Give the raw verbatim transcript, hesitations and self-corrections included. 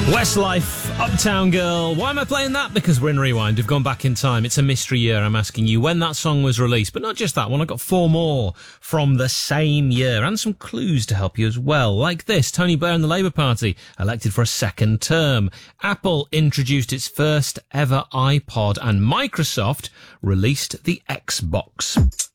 Westlife, Uptown Girl. Why am I playing that? Because we're in Rewind. We've gone back in time. It's a mystery year. I'm asking you when that song was released. But not just that one. I've got four more from the same year and some clues to help you as well. Like this, Tony Blair and the Labour Party elected for a second term. Apple introduced its first ever iPod and Microsoft released the Xbox.